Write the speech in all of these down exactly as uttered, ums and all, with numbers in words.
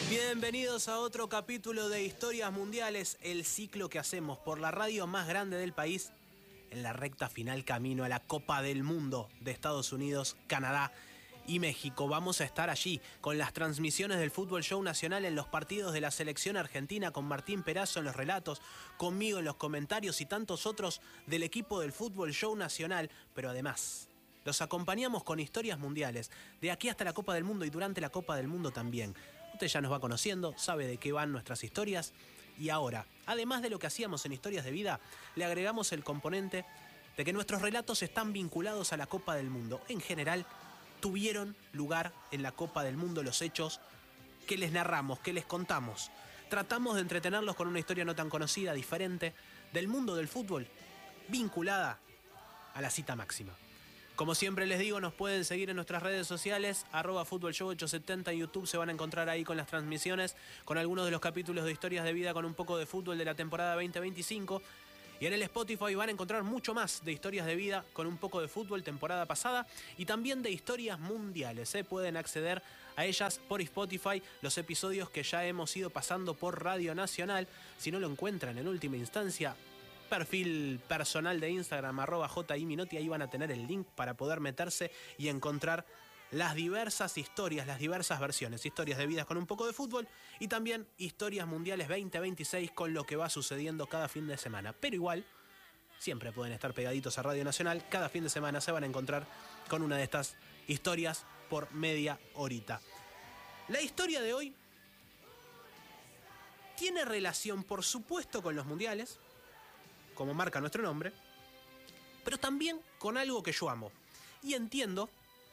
Bienvenidos a otro capítulo de Historias Mundiales, el ciclo que hacemos por la radio más grande del país en la recta final camino a la Copa del Mundo de Estados Unidos, Canadá y México. Vamos a estar allí con las transmisiones del Fútbol Show Nacional en los partidos de la selección argentina, con Martín Perazo en los relatos, conmigo en los comentarios y tantos otros del equipo del Fútbol Show Nacional, pero además los acompañamos con historias mundiales, de aquí hasta la Copa del Mundo y durante la Copa del Mundo también. Usted ya nos va conociendo, sabe de qué van nuestras historias y ahora, además de lo que hacíamos en Historias de Vida, le agregamos el componente de que nuestros relatos están vinculados a la Copa del Mundo. En general, tuvieron lugar en la Copa del Mundo los hechos que les narramos, que les contamos. Tratamos de entretenerlos con una historia no tan conocida, diferente, del mundo del fútbol, vinculada a la cita máxima. Como siempre les digo, nos pueden seguir en nuestras redes sociales, arroba Fútbol Show ochocientos setenta en YouTube, se van a encontrar ahí con las transmisiones, con algunos de los capítulos de Historias de Vida con un poco de fútbol de la temporada veinte veinticinco. Y en el Spotify van a encontrar mucho más de Historias de Vida con un poco de fútbol temporada pasada y también de historias mundiales. ¿eh? Pueden acceder a ellas por Spotify, los episodios que ya hemos ido pasando por Radio Nacional. Si no lo encuentran en última instancia, perfil personal de Instagram, arroba jiminotti, ahí van a tener el link para poder meterse y encontrar las diversas historias, las diversas versiones, historias de vidas con un poco de fútbol y también historias mundiales veinte veintiséis con lo que va sucediendo cada fin de semana. Pero igual, siempre pueden estar pegaditos a Radio Nacional, cada fin de semana se van a encontrar con una de estas historias por media horita. La historia de hoy tiene relación, por supuesto, con los mundiales, como marca nuestro nombre, pero también con algo que yo amo. Y entiendo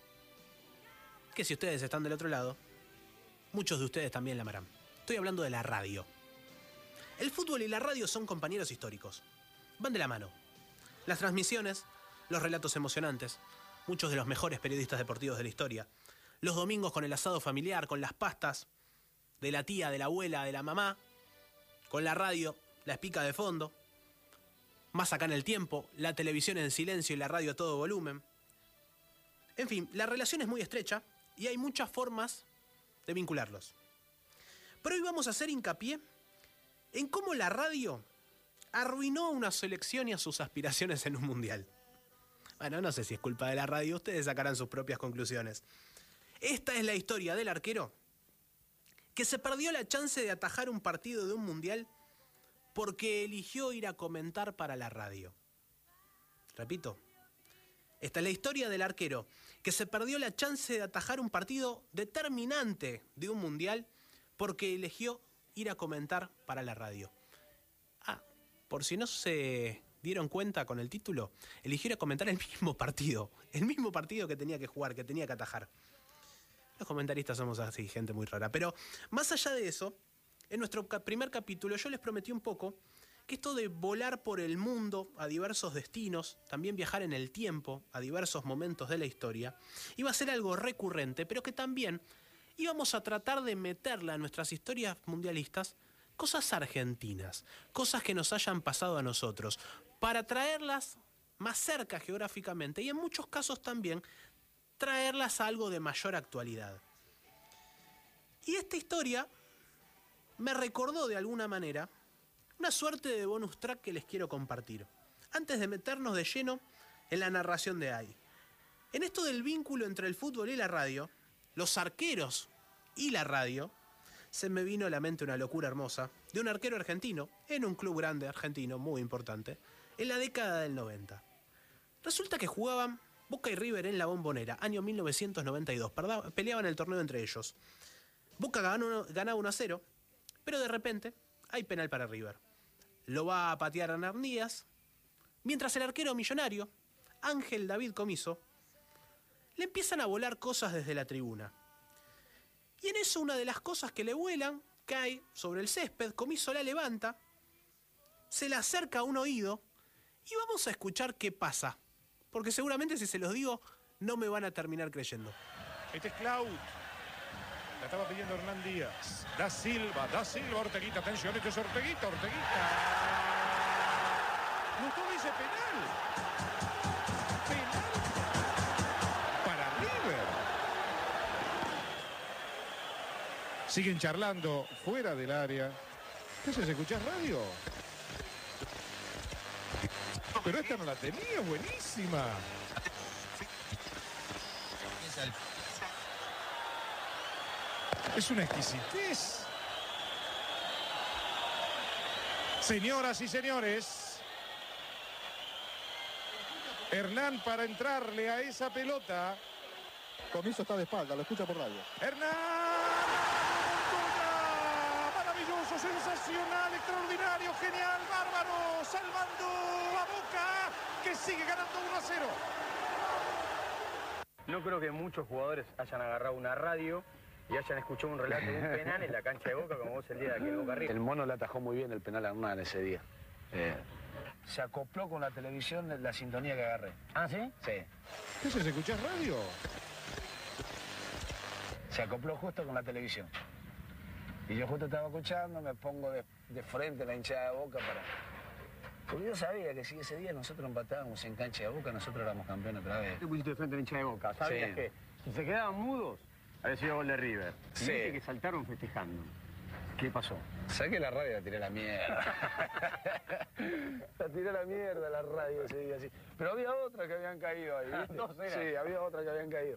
que si ustedes están del otro lado, muchos de ustedes también la amarán. Estoy hablando de la radio. El fútbol y la radio son compañeros históricos. Van de la mano. Las transmisiones, los relatos emocionantes, muchos de los mejores periodistas deportivos de la historia, los domingos con el asado familiar, con las pastas de la tía, de la abuela, de la mamá, con la radio, la espica de fondo, más acá en el tiempo, la televisión en silencio y la radio a todo volumen. En fin, la relación es muy estrecha y hay muchas formas de vincularlos. Pero hoy vamos a hacer hincapié en cómo la radio arruinó a una selección y a sus aspiraciones en un mundial. Bueno, no sé si es culpa de la radio, ustedes sacarán sus propias conclusiones. Esta es la historia del arquero que se perdió la chance de atajar un partido de un mundial porque eligió ir a comentar para la radio. Repito, esta es la historia del arquero que se perdió la chance de atajar un partido determinante de un mundial porque eligió ir a comentar para la radio. Ah, por si no se dieron cuenta con el título, eligió ir a comentar el mismo partido, el mismo partido que tenía que jugar, que tenía que atajar. Los comentaristas somos así, gente muy rara. Pero más allá de eso, en nuestro primer capítulo yo les prometí un poco que esto de volar por el mundo a diversos destinos, también viajar en el tiempo a diversos momentos de la historia, iba a ser algo recurrente, pero que también íbamos a tratar de meterle a nuestras historias mundialistas cosas argentinas, cosas que nos hayan pasado a nosotros, para traerlas más cerca geográficamente y en muchos casos también traerlas a algo de mayor actualidad. Y esta historia me recordó de alguna manera una suerte de bonus track que les quiero compartir, antes de meternos de lleno en la narración de ahí. En esto del vínculo entre el fútbol y la radio, los arqueros y la radio, se me vino a la mente una locura hermosa de un arquero argentino, en un club grande argentino muy importante, en la década del noventa. Resulta que jugaban Boca y River en la Bombonera, año mil novecientos noventa y dos, peleaban el torneo entre ellos. Boca ganó, ganaba uno a cero, pero de repente hay penal para River. Lo va a patear Hernán Díaz, mientras el arquero millonario, Ángel David Comiso, le empiezan a volar cosas desde la tribuna. Y en eso una de las cosas que le vuelan cae sobre el césped, Comiso la levanta, se la acerca a un oído y vamos a escuchar qué pasa. Porque seguramente si se los digo no me van a terminar creyendo. Este es Clau. La estaba pidiendo Hernán Díaz. Da Silva, da Silva, Orteguita. Atención, este es Orteguita, Orteguita. Gustavo dice penal. Penal para River. Siguen charlando fuera del área. ¿Qué haces? ¿Escuchás radio? Pero esta no la tenía, buenísima. Es una exquisitez. Señoras y señores, Hernán para entrarle a esa pelota. Comiso está de espalda, lo escucha por radio. Hernán, maravilloso, sensacional, extraordinario, genial, bárbaro, salvando a Boca, que sigue ganando uno a cero. No creo que muchos jugadores hayan agarrado una radio y hayan escuchado un relato de un penal en la cancha de Boca, como vos el día de aquel Boca River. El mono le atajó muy bien el penal a Hernán ese día. Eh, se acopló con la televisión la sintonía que agarré. ¿Ah, sí? Sí. ¿Qué haces? ¿Escuchás radio? Se acopló justo con la televisión. Y yo justo estaba escuchando, me pongo de, de frente a la hinchada de Boca para... Porque yo sabía que si ese día nosotros empatábamos en cancha de Boca, nosotros éramos campeones otra vez. Te pusiste de frente a la hinchada de Boca. ¿Sabías Sí. que si se quedaban mudos, había sido gol de River? Sí. Y viste que saltaron festejando. ¿Qué pasó? Saqué la radio y la tiré a la mierda. La tiré a la mierda la radio ese día, sí. Pero había otra que habían caído ahí, ¿viste? Dos eran. Sí, había otra que habían caído.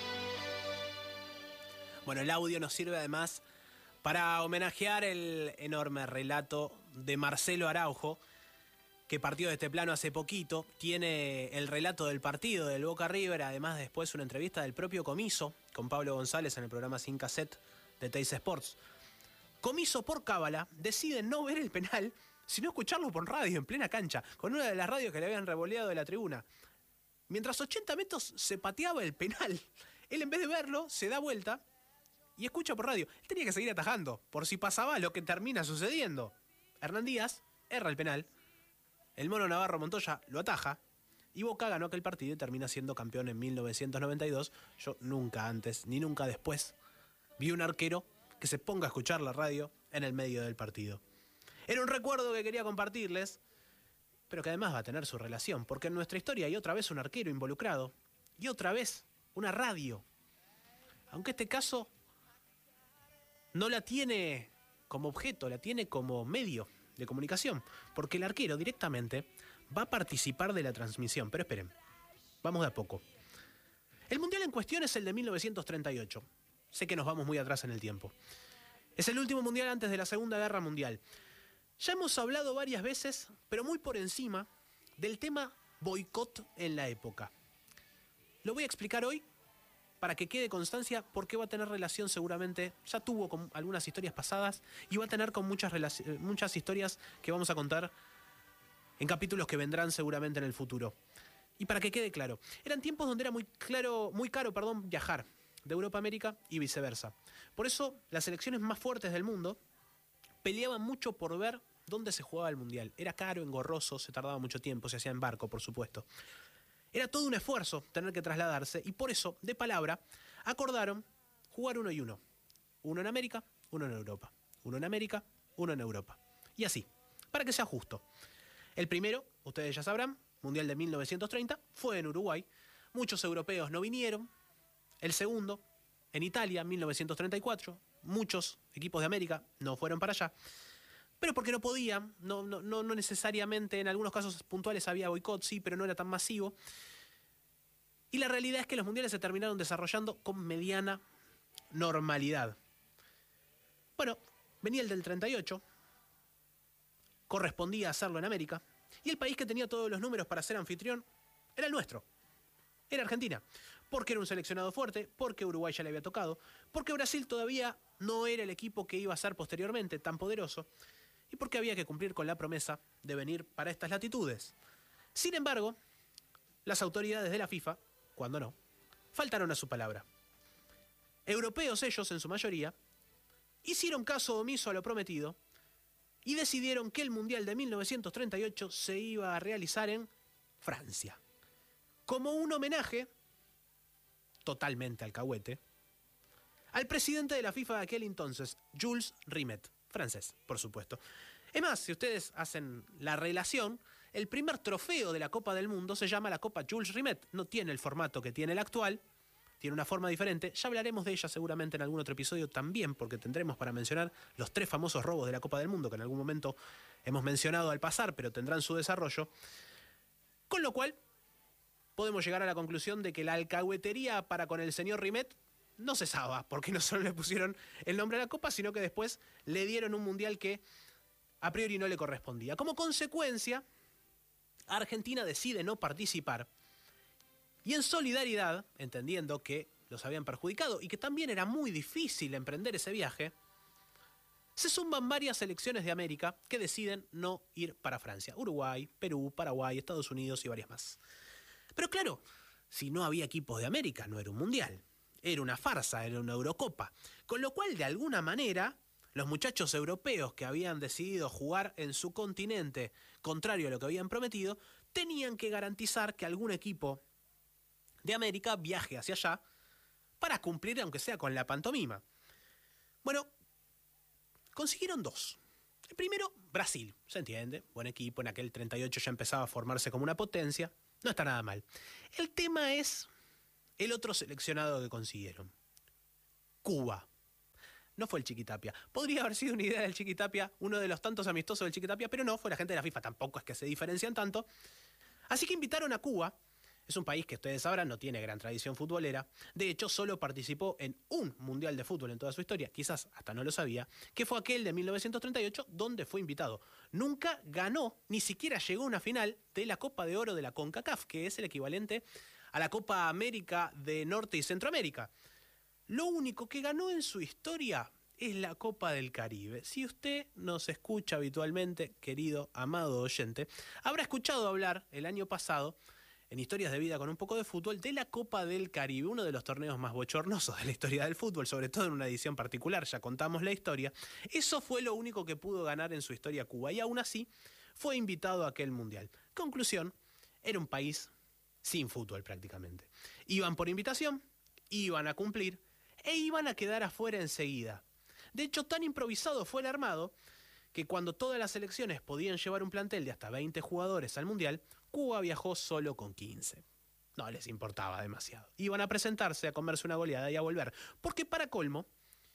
Bueno, el audio nos sirve además para homenajear el enorme relato de Marcelo Araujo, que partió de este plano hace poquito. Tiene el relato del partido del Boca River, además después una entrevista del propio Comiso con Pablo González en el programa Sin Cassette de Teis Sports. Comiso, por cábala, decide no ver el penal, sino escucharlo por radio en plena cancha, con una de las radios que le habían revoleado de la tribuna. Mientras ochenta metros se pateaba el penal, él en vez de verlo se da vuelta y escucha por radio. Él tenía que seguir atajando, por si pasaba lo que termina sucediendo. Hernán Díaz erra el penal, el mono Navarro Montoya lo ataja, y Boca ganó aquel partido y termina siendo campeón en mil novecientos noventa y dos. Yo nunca antes, ni nunca después, vi un arquero que se ponga a escuchar la radio en el medio del partido. Era un recuerdo que quería compartirles, pero que además va a tener su relación, porque en nuestra historia hay otra vez un arquero involucrado, y otra vez una radio. Aunque este caso no la tiene como objeto, la tiene como medio de comunicación, porque el arquero directamente va a participar de la transmisión. Pero esperen, vamos de a poco. El mundial en cuestión es el de mil novecientos treinta y ocho. Sé que nos vamos muy atrás en el tiempo. Es el último mundial antes de la Segunda Guerra Mundial. Ya hemos hablado varias veces, pero muy por encima, del tema boicot en la época. Lo voy a explicar hoy para que quede constancia, porque va a tener relación seguramente, ya tuvo con algunas historias pasadas y va a tener con muchas, muchas historias que vamos a contar en capítulos que vendrán seguramente en el futuro. Y para que quede claro, eran tiempos donde era muy, claro, muy caro perdón, viajar de Europa a América y viceversa. Por eso las selecciones más fuertes del mundo peleaban mucho por ver dónde se jugaba el mundial. Era caro, engorroso, se tardaba mucho tiempo, se hacía en barco, por supuesto. Era todo un esfuerzo tener que trasladarse y por eso, de palabra, acordaron jugar uno y uno. Uno en América, uno en Europa. Uno en América, uno en Europa. Y así, para que sea justo. El primero, ustedes ya sabrán, Mundial de mil novecientos treinta, fue en Uruguay. Muchos europeos no vinieron. El segundo, en Italia, mil novecientos treinta y cuatro. Muchos equipos de América no fueron para allá. Pero porque no podían, no, no, no necesariamente, en algunos casos puntuales había boicot, sí, pero no era tan masivo. Y la realidad es que los mundiales se terminaron desarrollando con mediana normalidad. Bueno, venía el del treinta y ocho, correspondía hacerlo en América, y el país que tenía todos los números para ser anfitrión era el nuestro, era Argentina. Porque era un seleccionado fuerte, porque Uruguay ya le había tocado, porque Brasil todavía no era el equipo que iba a ser posteriormente tan poderoso, y porque había que cumplir con la promesa de venir para estas latitudes. Sin embargo, las autoridades de la FIFA, cuando no, faltaron a su palabra. Europeos ellos, en su mayoría, hicieron caso omiso a lo prometido y decidieron que el Mundial de mil novecientos treinta y ocho se iba a realizar en Francia, como un homenaje, totalmente alcahuete, al presidente de la FIFA de aquel entonces, Jules Rimet, francés, por supuesto. Es más, si ustedes hacen la relación, el primer trofeo de la Copa del Mundo se llama la Copa Jules Rimet. No tiene el formato que tiene el actual, tiene una forma diferente. Ya hablaremos de ella seguramente en algún otro episodio también, porque tendremos para mencionar los tres famosos robos de la Copa del Mundo, que en algún momento hemos mencionado al pasar, pero tendrán su desarrollo. Con lo cual, podemos llegar a la conclusión de que la alcahuetería para con el señor Rimet no cesaba, porque no solo le pusieron el nombre a la Copa, sino que después le dieron un mundial que a priori no le correspondía. Como consecuencia, Argentina decide no participar. Y en solidaridad, entendiendo que los habían perjudicado y que también era muy difícil emprender ese viaje, se suman varias selecciones de América que deciden no ir para Francia. Uruguay, Perú, Paraguay, Estados Unidos y varias más. Pero claro, si no había equipos de América, no era un mundial. Era una farsa, era una Eurocopa. Con lo cual, de alguna manera, los muchachos europeos que habían decidido jugar en su continente, contrario a lo que habían prometido, tenían que garantizar que algún equipo de América viaje hacia allá para cumplir, aunque sea con la pantomima. Bueno, consiguieron dos. El primero, Brasil, se entiende, buen equipo, en aquel treinta y ocho ya empezaba a formarse como una potencia, no está nada mal. El tema es el otro seleccionado que consiguieron, Cuba. No fue el Chiquitapia. Podría haber sido una idea del Chiquitapia, uno de los tantos amistosos del Chiquitapia, pero no, fue la gente de la FIFA, tampoco es que se diferencian tanto. Así que invitaron a Cuba. Es un país que ustedes sabrán no tiene gran tradición futbolera. De hecho, solo participó en un mundial de fútbol en toda su historia, quizás hasta no lo sabía, que fue aquel de mil novecientos treinta y ocho, donde fue invitado. Nunca ganó, ni siquiera llegó a una final de la Copa de Oro de la CONCACAF, que es el equivalente a la Copa América de Norte y Centroamérica. Lo único que ganó en su historia es la Copa del Caribe. Si usted nos escucha habitualmente, querido, amado oyente, habrá escuchado hablar el año pasado, en Historias de Vida con un poco de fútbol, de la Copa del Caribe, uno de los torneos más bochornosos de la historia del fútbol, sobre todo en una edición particular, ya contamos la historia. Eso fue lo único que pudo ganar en su historia Cuba, y aún así fue invitado a aquel mundial. Conclusión, era un país sin fútbol prácticamente. Iban por invitación, iban a cumplir, e iban a quedar afuera enseguida. De hecho, tan improvisado fue el armado que cuando todas las selecciones podían llevar un plantel de hasta veinte jugadores al Mundial, Cuba viajó solo con quince. No les importaba demasiado. Iban a presentarse, a comerse una goleada y a volver. Porque para colmo,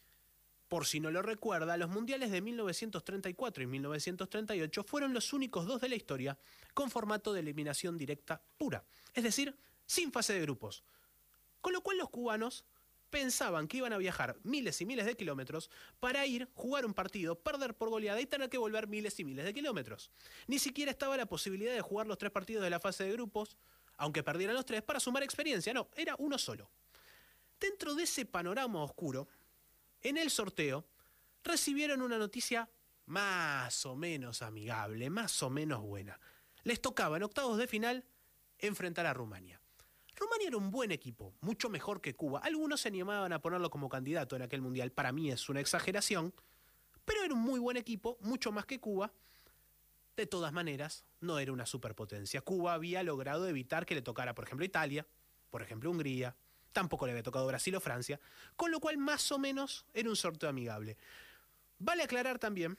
por si no lo recuerda, los mundiales de mil novecientos treinta y cuatro y mil novecientos treinta y ocho fueron los únicos dos de la historia con formato de eliminación directa pura. Es decir, sin fase de grupos. Con lo cual los cubanos pensaban que iban a viajar miles y miles de kilómetros para ir, jugar un partido, perder por goleada y tener que volver miles y miles de kilómetros. Ni siquiera estaba la posibilidad de jugar los tres partidos de la fase de grupos, aunque perdieran los tres, para sumar experiencia. No, era uno solo. Dentro de ese panorama oscuro, en el sorteo, recibieron una noticia más o menos amigable, más o menos buena. Les tocaba en octavos de final enfrentar a Rumania. Rumania era un buen equipo, mucho mejor que Cuba. Algunos se animaban a ponerlo como candidato en aquel mundial. Para mí es una exageración, pero era un muy buen equipo, mucho más que Cuba. De todas maneras, no era una superpotencia. Cuba había logrado evitar que le tocara, por ejemplo, Italia, por ejemplo, Hungría. Tampoco le había tocado Brasil o Francia, con lo cual más o menos era un sorteo amigable. Vale aclarar también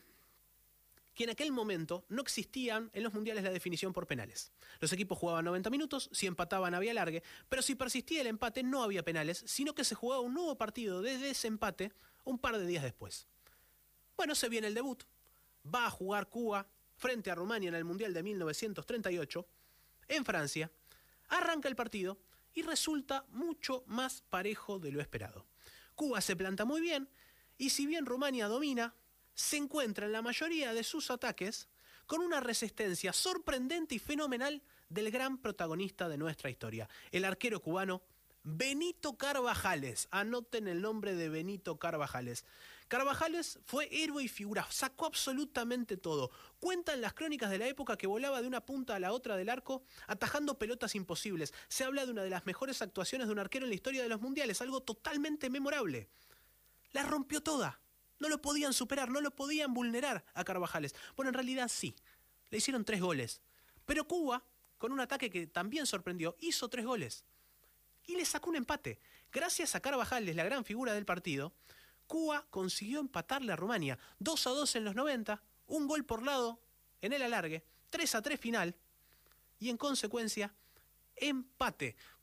que en aquel momento no existían en los mundiales la definición por penales. Los equipos jugaban noventa minutos, si empataban había alargue, pero si persistía el empate no había penales, sino que se jugaba un nuevo partido de desempate un par de días después. Bueno, se viene el debut. Va a jugar Cuba frente a Rumania en el Mundial de mil novecientos treinta y ocho, en Francia. Arranca el partido y resulta mucho más parejo de lo esperado. Cuba se planta muy bien y si bien Rumania domina, se encuentra en la mayoría de sus ataques con una resistencia sorprendente y fenomenal del gran protagonista de nuestra historia, el arquero cubano Benito Carvajales. Anoten el nombre de Benito Carvajales. Carvajales fue héroe y figura, sacó absolutamente todo. Cuentan las crónicas de la época que volaba de una punta a la otra del arco, atajando pelotas imposibles. Se habla de una de las mejores actuaciones de un arquero en la historia de los mundiales, algo totalmente memorable. La rompió toda. No lo podían superar, no lo podían vulnerar a Carvajales. Bueno, en realidad sí, le hicieron tres goles. Pero Cuba, con un ataque que también sorprendió, hizo tres goles. Y le sacó un empate. Gracias a Carvajales, la gran figura del partido, Cuba consiguió empatarle a Rumania. dos a dos en los noventa, un gol por lado en el alargue, tres a tres final. Y en consecuencia, empate.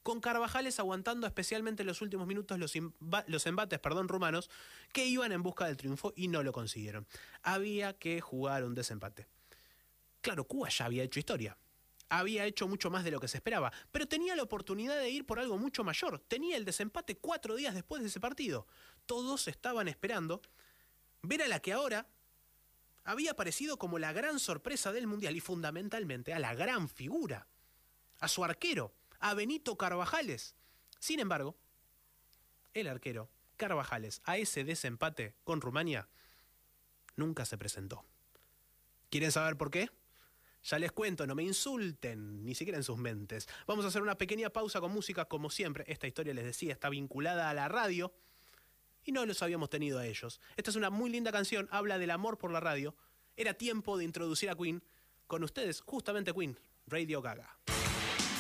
con Carvajales aguantando especialmente en los últimos minutos los, los embates perdón, rumanos que iban en busca del triunfo y no lo consiguieron. Había que jugar un desempate. Claro, Cuba ya había hecho historia. Había hecho mucho más de lo que se esperaba, pero tenía la oportunidad de ir por algo mucho mayor. Tenía el desempate cuatro días después de ese partido. Todos estaban esperando ver a la que ahora había aparecido como la gran sorpresa del Mundial y fundamentalmente a la gran figura, a su arquero, a Benito Carvajales. Sin embargo, el arquero Carvajales a ese desempate con Rumania nunca se presentó. ¿Quieren saber por qué? Ya les cuento, no me insulten, ni siquiera en sus mentes. Vamos a hacer una pequeña pausa con música, como siempre. Esta historia, les decía, está vinculada a la radio y no los habíamos tenido a ellos. Esta es una muy linda canción, habla del amor por la radio. Era tiempo de introducir a Queen. Con ustedes, justamente Queen, Radio Gaga.